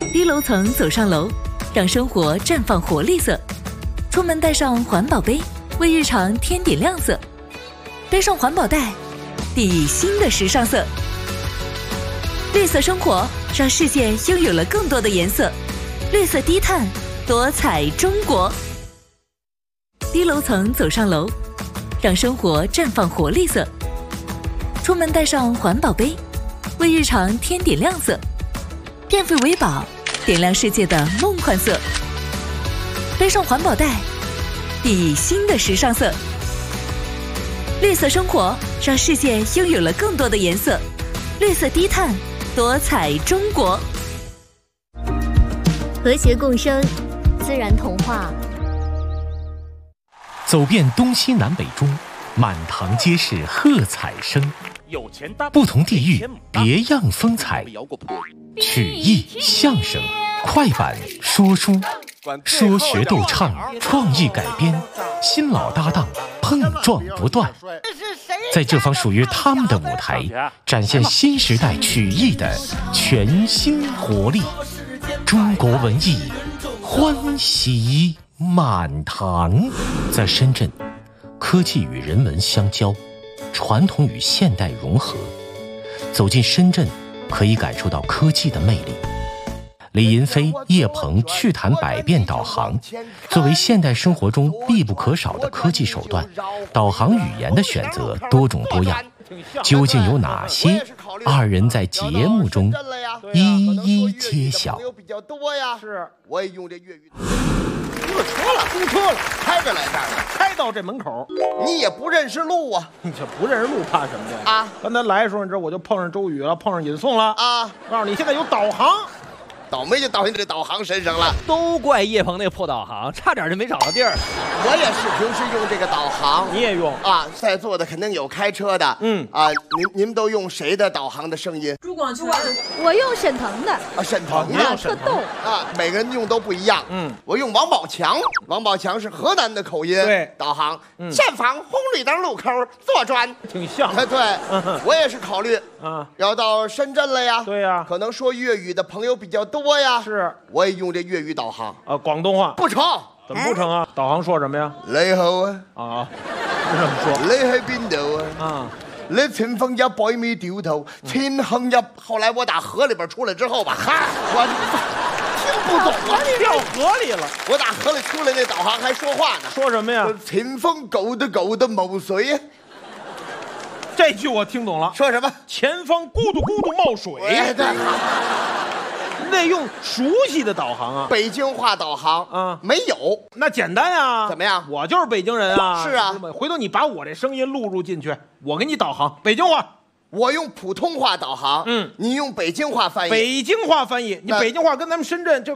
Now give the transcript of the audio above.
低楼层走上楼，让生活绽放活力色。出门带上环保杯，为日常添点亮色。背上环保袋，砥砺新的时尚色。绿色生活，让世界拥有了更多的颜色。绿色低碳，多彩中国。低楼层走上楼，让生活绽放活力色。出门带上环保杯，为日常添点亮色。电费为宝，点亮世界的梦幻色。背上环保袋，砥砺新的时尚色。绿色生活，让世界拥有了更多的颜色。绿色低碳，多彩中国。 和谐共生，自然童话。 走遍东西南北中，满堂皆是喝彩声。不同地域，别样风采。曲艺、相声、快板、说书，说学逗唱，创意改编，新老搭档碰撞不断。在这方属于他们的舞台，展现新时代曲艺的全新活力。中国文艺欢喜满堂。在深圳，科技与人文相交，传统与现代融合。走进深圳，可以感受到科技的魅力。李银飞、叶鹏趣谈百变导航，作为现代生活中必不可少的科技手段，导航语言的选择多种多样。究竟有哪些？二人在节目中一一揭晓。 是，我也用这粤语。公车了，开着来这儿了，开到这门口，你也不认识路啊？你这不认识路怕什么呀？啊！刚才来的时候，你知道我就碰上周宇了，碰上尹颂了啊！告诉你，现在有导航。倒霉就倒你这导航身上了， 都怪叶鹏那个破导航，差点就没找到地儿。 我也是平时用这个导航， 你也用啊？在座的肯定有开车的，您们都用谁的导航的声音？ 朱广权， 我用沈腾的啊，沈腾的特逗啊，每个人用都不一样。我用王宝强，王宝强是河南的口音， 对， 导航，前方红绿灯路口左转， 挺像。 对，我也是考虑要到深圳了呀， 对呀， 可能说粤语的朋友比较多呀， 是， 我也用这粤语导航啊，广东话不成， 怎么不成啊？导航说什么呀？ 你好啊， 啊，不这么说。 你喺邊度啊？啊，你前方100米掉頭，前行入。後來我打河里邊出來之後吧，嗨，我聽不懂啊， 掉河里了。 我打河里出來，那導航還說話呢， 說什麼呀？ 前方狗的冇水。 這句我聽懂了， 說什麼？ 前方咕嘟咕嘟冒水。 哎，對。 得用熟悉的导航啊， 北京话导航啊，没有， 那简单呀。 怎么样？ 我就是北京人啊。 是啊， 回头你把我这声音录入进去，我给你导航北京话。 我用普通话导航，你用北京话翻译。 北京话翻译，你北京话跟咱们深圳这